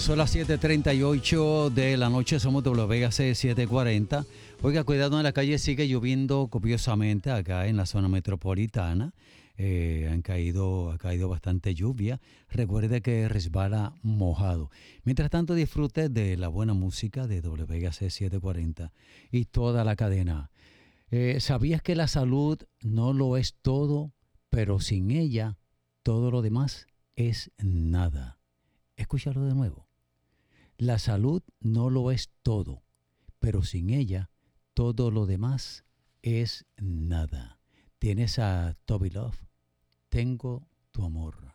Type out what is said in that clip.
Son las 7:38 de la noche, somos WBC 740. Oiga, cuidado, en la calle sigue lloviendo copiosamente acá en la zona metropolitana. Ha caído bastante lluvia. Recuerde que resbala mojado. Mientras tanto, disfrute de la buena música de WBC 740 y toda la cadena. ¿Sabías que la salud no lo es todo, pero sin ella todo lo demás es nada? Escúchalo de nuevo. La salud no lo es todo, pero sin ella todo lo demás es nada. Tienes a Toby Love. Tengo tu amor.